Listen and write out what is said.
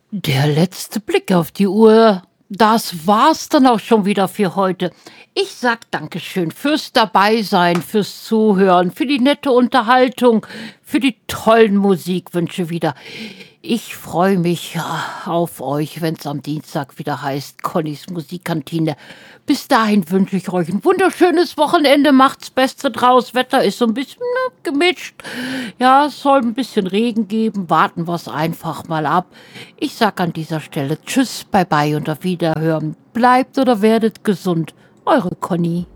Der letzte Blick auf die Uhr. Das war's dann auch schon wieder für heute. Ich sag Dankeschön fürs Dabeisein, fürs Zuhören, für die nette Unterhaltung, für die tollen Musikwünsche wieder. Ich freue mich auf euch, wenn's am Dienstag wieder heißt Connys Musikkantine. Bis dahin wünsche ich euch ein wunderschönes Wochenende. Macht's Beste draus. Wetter ist so ein bisschen gemischt. Ja, es soll ein bisschen Regen geben. Warten wir's einfach mal ab. Ich sag an dieser Stelle Tschüss, bye bye und auf Wiederhören. Bleibt oder werdet gesund. Eure Conny.